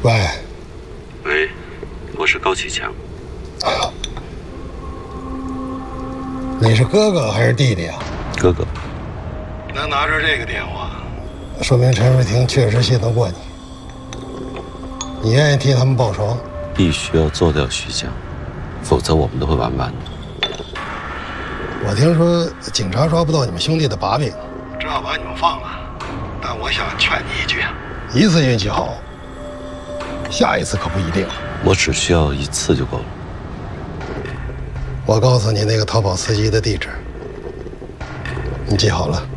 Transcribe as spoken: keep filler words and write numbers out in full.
喂， 喂，我是高启强。 你是哥哥还是弟弟啊？ 哥哥。 能拿着这个电话，说明陈瑞婷确实信得过你。你愿意替他们报仇？ 必须要做掉徐江，否则我们都会完蛋的。 我听说警察抓不到你们兄弟的把柄，只好把你们放了。但我想劝你一句，一次运气好，下一次可不一定。 我只需要一次就够了。 我告诉你那个逃跑司机的地址，你记好了。